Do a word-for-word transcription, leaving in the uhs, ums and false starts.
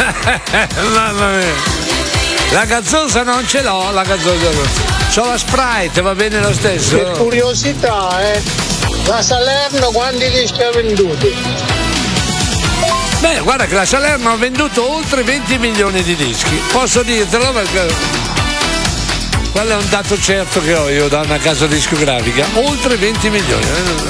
Mamma mia. La gazzosa non ce l'ho, la gazzosa c'ho la Sprite, va bene lo stesso. Per curiosità, eh. La Salerno quanti dischi ha venduti? Beh, guarda che la Salerno ha venduto oltre venti milioni di dischi. Posso dirtelo perché quello è un dato certo che ho io da una casa discografica. Oltre venti milioni.